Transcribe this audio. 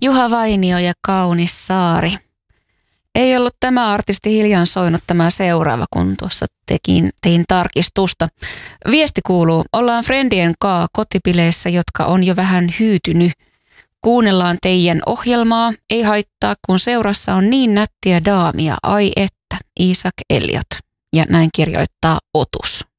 Juha Vainio ja Kaunis saari. Ei ollut tämä artisti hiljaan soinut tämä seuraava, kun tuossa tein tarkistusta. Viesti kuuluu, ollaan friendien kaa kotipileissä, jotka on jo vähän hyytynyt. Kuunnellaan teidän ohjelmaa, ei haittaa, kun seurassa on niin nättiä daamia, ai että, Isak Elliot. Ja näin kirjoittaa Otus.